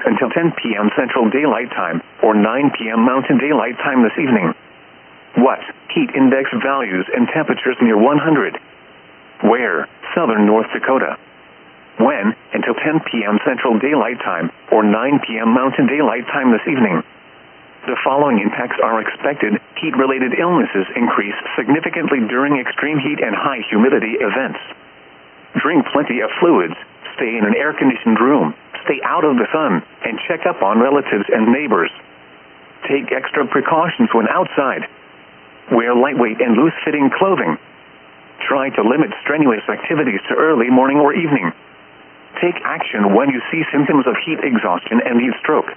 until 10 p.m. Central Daylight Time, or 9 p.m. Mountain Daylight Time this evening. What? Heat index values and temperatures near 100. Where? Southern North Dakota. When? Until 10 p.m. Central Daylight Time, or 9 p.m. Mountain Daylight Time this evening. The following impacts are expected. Heat-related illnesses increase significantly during extreme heat and high humidity events. Drink plenty of fluids, stay in an air-conditioned room, stay out of the sun, and check up on relatives and neighbors. Take extra precautions when outside. Wear lightweight and loose-fitting clothing. Try to limit strenuous activities to early morning or evening. Take action when you see symptoms of heat exhaustion and heat stroke.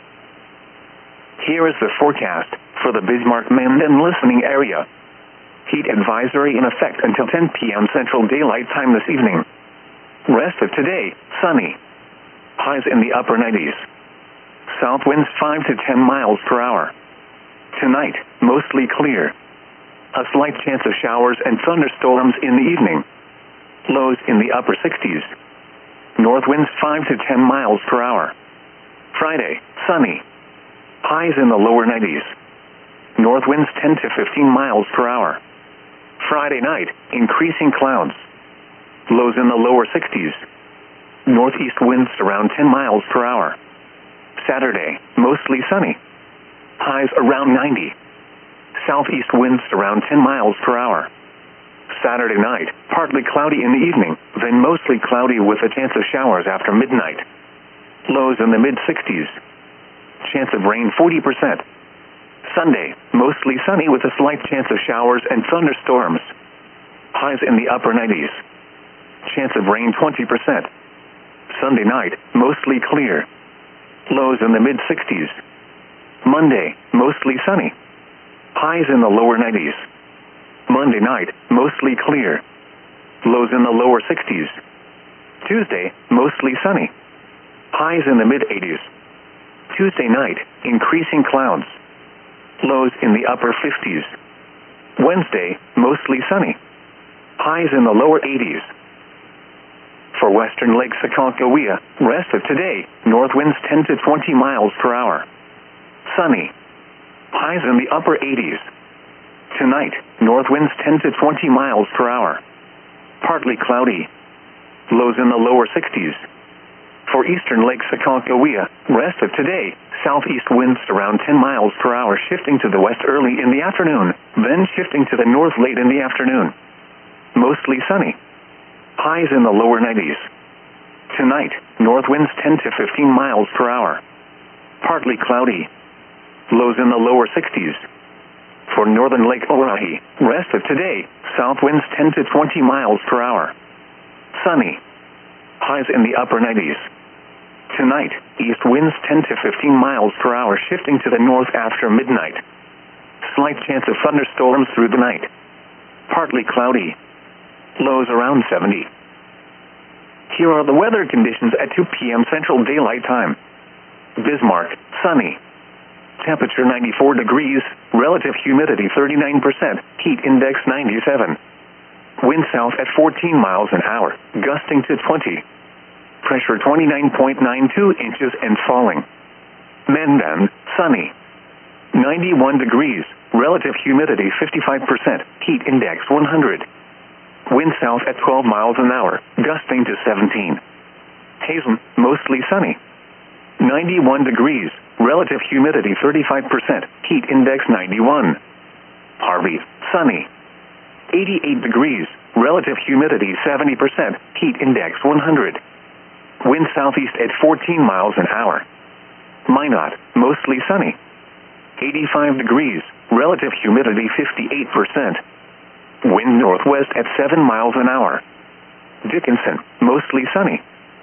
Here is the forecast for the Bismarck-Mandan listening area. Heat advisory in effect until 10 p.m. Central Daylight Time this evening. Rest of today, sunny. Highs in the upper 90s. South winds 5 to 10 miles per hour. Tonight, mostly clear. A slight chance of showers and thunderstorms in the evening. Lows in the upper 60s. North winds 5 to 10 miles per hour. Friday, sunny. Highs in the lower 90s. North winds 10 to 15 miles per hour. Friday night, increasing clouds. Lows in the lower 60s. Northeast winds around 10 miles per hour. Saturday, mostly sunny. Highs around 90. Southeast winds around 10 miles per hour. Saturday night, partly cloudy in the evening, then mostly cloudy with a chance of showers after midnight. Lows in the mid-60s. Chance of rain 40%. Sunday, mostly sunny with a slight chance of showers and thunderstorms. Highs in the upper 90s. Chance of rain 20%. Sunday night, mostly clear. Lows in the mid-60s. Monday, mostly sunny. Highs in the lower 90s. Monday night, mostly clear. Lows in the lower 60s. Tuesday, mostly sunny. Highs in the mid-80s. Tuesday night, increasing clouds. Lows in the upper 50s. Wednesday, mostly sunny. Highs in the lower 80s. For western Lake Sakakawea, rest of today, north winds 10 to 20 miles per hour. Sunny. Highs in the upper 80s. Tonight, north winds 10 to 20 miles per hour. Partly cloudy. Lows in the lower 60s. For eastern Lake Sakakawea, rest of today, southeast winds around 10 miles per hour shifting to the west early in the afternoon, then shifting to the north late in the afternoon. Mostly sunny. Highs in the lower 90s. Tonight, north winds 10 to 15 miles per hour. Partly cloudy. Lows in the lower 60s. For northern Lake Oahe, rest of today, south winds 10 to 20 miles per hour. Sunny. Highs in the upper 90s. Tonight, east winds 10 to 15 miles per hour shifting to the north after midnight. Slight chance of thunderstorms through the night. Partly cloudy. Lows around 70. Here are the weather conditions at 2 p.m. Central Daylight Time. Bismarck, sunny. Temperature 94 degrees, relative humidity 39%, heat index 97. Wind south at 14 miles an hour, gusting to 20. Pressure 29.92 inches and falling. Mandan, sunny. 91 degrees, relative humidity 55%, heat index 100. Wind south at 12 miles an hour, gusting to 17. Hazen, mostly sunny. 91 degrees, relative humidity 35%, heat index 91. Harvey, sunny. 88 degrees, relative humidity 70%, heat index 100. Wind southeast at 14 miles an hour. Minot, mostly sunny. 85 degrees, relative humidity 58%. Wind northwest at 7 miles an hour. Dickinson, mostly sunny.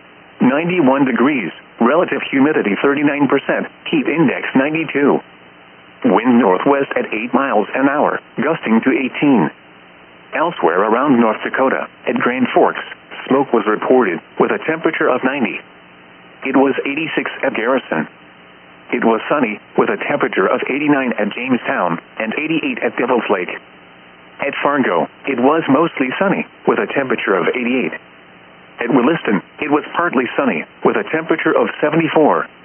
91 degrees, relative humidity 39%, heat index 92. Wind northwest at 8 miles an hour, gusting to 18. Elsewhere around North Dakota, at Grand Forks, smoke was reported with a temperature of 90. It was 86 at Garrison. It was sunny with a temperature of 89 at Jamestown and 88 at Devil's Lake. At Fargo, it was mostly sunny with a temperature of 88. At Williston, it was partly sunny with a temperature of 74.